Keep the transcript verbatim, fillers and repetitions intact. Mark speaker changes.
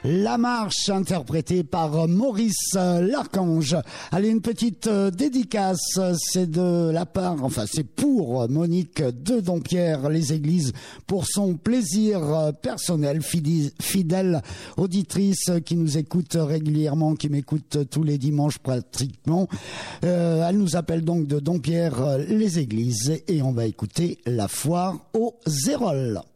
Speaker 1: La marche interprétée par Maurice L'Archange. Allez, une petite euh, dédicace, c'est de la part, enfin c'est pour Monique de Dompierre les Églises, pour son plaisir euh, personnel, fidèle, fidèle auditrice qui nous écoute régulièrement, qui m'écoute tous les dimanches pratiquement. Euh, elle nous appelle donc de Dompierre les Églises et on va écouter La Foire aux Zéroles.